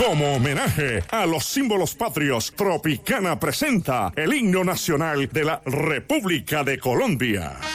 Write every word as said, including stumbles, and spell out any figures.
Como homenaje a los símbolos patrios, Tropicana presenta el himno nacional de la República de Colombia.